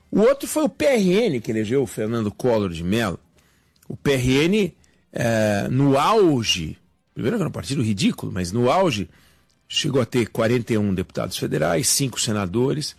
O outro foi o PRN, que elegeu o Fernando Collor de Mello. O PRN, no auge, primeiro que era um partido ridículo, mas no auge, chegou a ter 41 deputados federais, 5 senadores,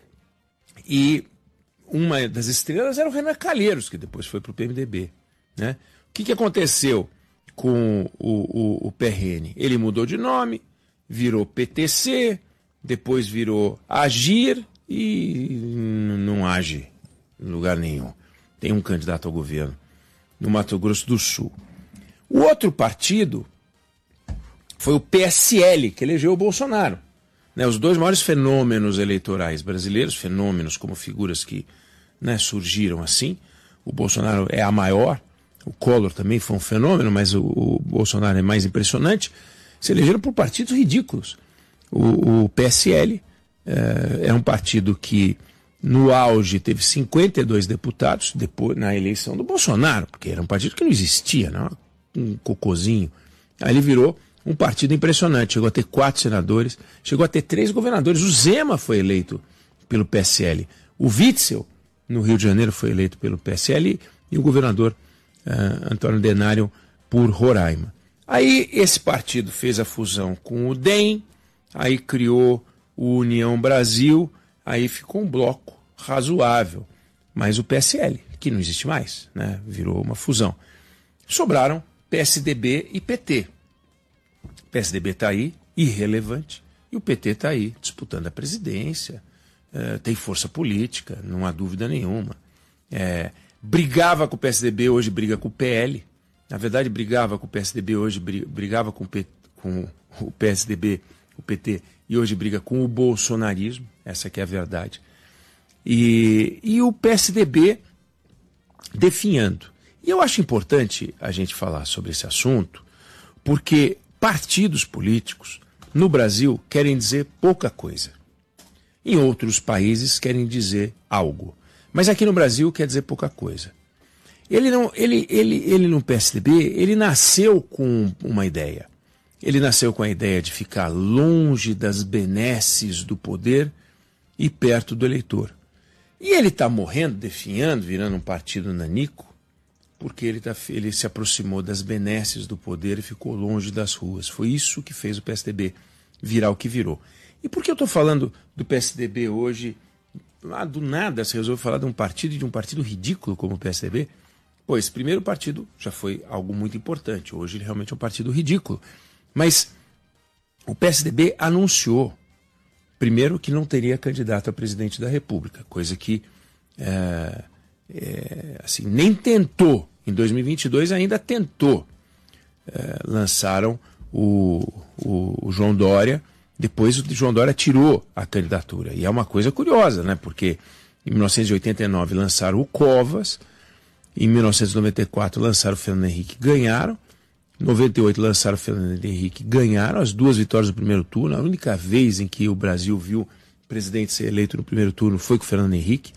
e uma das estrelas era o Renan Calheiros, que depois foi para o PMDB. Né? O que aconteceu com o PRN? Ele mudou de nome, virou PTC, depois virou Agir e não age em lugar nenhum. Tem um candidato ao governo no Mato Grosso do Sul. O outro partido foi o PSL, que elegeu o Bolsonaro. Né, os dois maiores fenômenos eleitorais brasileiros, fenômenos como figuras que, né, surgiram assim. O Bolsonaro é a maior, o Collor também foi um fenômeno, mas o Bolsonaro é mais impressionante. Se elegeram por partidos ridículos. O PSL é um partido que no auge teve 52 deputados depois, na eleição do Bolsonaro, porque era um partido que não existia, não? Um cocôzinho. Aí ele virou um partido impressionante, chegou a ter 4 senadores, chegou a ter 3 governadores. O Zema foi eleito pelo PSL, o Witzel, no Rio de Janeiro, foi eleito pelo PSL, e o governador Antônio Denário por Roraima. Aí esse partido fez a fusão com o DEM, aí criou o União Brasil, aí ficou um bloco razoável. Mas o PSL, que não existe mais, né, virou uma fusão. Sobraram PSDB e PT. O PSDB está aí, irrelevante, e o PT está aí, disputando a presidência, tem força política, não há dúvida nenhuma. Brigava com o PSDB, hoje briga com o PL. Na verdade, brigava com o PSDB, hoje brigava com o PSDB, o PT, e hoje briga com o bolsonarismo, essa que é a verdade. E o PSDB definhando. E eu acho importante a gente falar sobre esse assunto, porque partidos políticos no Brasil querem dizer pouca coisa. Em outros países querem dizer algo. Mas aqui no Brasil quer dizer pouca coisa. Ele no PSDB, ele nasceu com uma ideia. Ele nasceu com a ideia de ficar longe das benesses do poder e perto do eleitor. E ele está morrendo, definhando, virando um partido nanico, porque ele se aproximou das benesses do poder e ficou longe das ruas. Foi isso que fez o PSDB virar o que virou. E por que eu estou falando do PSDB hoje? Do nada se resolveu falar de um partido ridículo como o PSDB? Pô, esse primeiro partido já foi algo muito importante. Hoje ele realmente é um partido ridículo. Mas o PSDB anunciou, primeiro, que não teria candidato a presidente da República, coisa que assim, nem tentou. Em 2022 ainda tentou. Lançaram o João Dória, depois o João Dória tirou a candidatura. E é uma coisa curiosa, né? Porque em 1989 lançaram o Covas, em 1994 lançaram o Fernando Henrique, ganharam. Em 98 lançaram o Fernando Henrique, ganharam. As 2 vitórias do primeiro turno. A única vez em que o Brasil viu o presidente ser eleito no primeiro turno foi com o Fernando Henrique.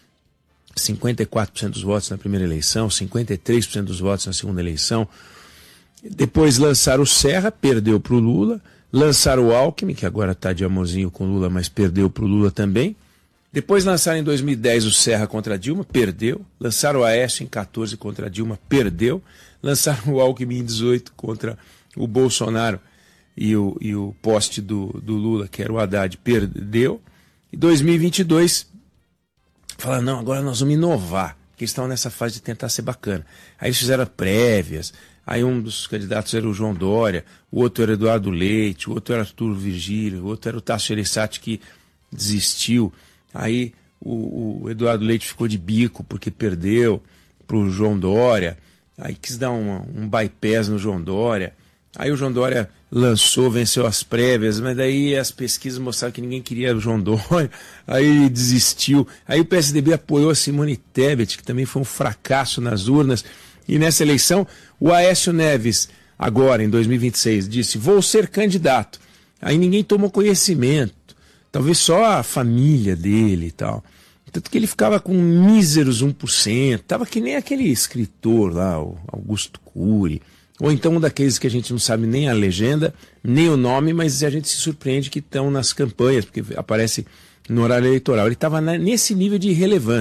54% dos votos na primeira eleição, 53% dos votos na segunda eleição. Depois lançaram o Serra, perdeu para o Lula. Lançaram o Alckmin, que agora está de amorzinho com o Lula, mas perdeu para o Lula também. Depois lançaram em 2010 o Serra contra a Dilma, perdeu. Lançaram o Aécio em 14 contra a Dilma, perdeu. Lançaram o Alckmin em 18 contra o Bolsonaro e o poste do Lula, que era o Haddad, perdeu. E 2022, falaram, não, agora nós vamos inovar, porque eles estavam nessa fase de tentar ser bacana. Aí eles fizeram prévias, aí um dos candidatos era o João Dória, o outro era o Eduardo Leite, o outro era o Arthur Virgílio, o outro era o Tasso Gereissati, que desistiu. Aí o Eduardo Leite ficou de bico porque perdeu para o João Dória. Aí quis dar um bypass no João Dória. Aí o João Dória lançou, venceu as prévias, mas daí as pesquisas mostraram que ninguém queria o João Dória. Aí ele desistiu. Aí o PSDB apoiou a Simone Tebet, que também foi um fracasso nas urnas. E nessa eleição, o Aécio Neves, agora em 2026, disse, vou ser candidato. Aí ninguém tomou conhecimento. Talvez só a família dele e tal. Tanto que ele ficava com míseros 1%. Estava que nem aquele escritor lá, o Augusto Cury. Ou então um daqueles que a gente não sabe nem a legenda, nem o nome, mas a gente se surpreende que estão nas campanhas, porque aparece no horário eleitoral. Ele estava nesse nível de irrelevância.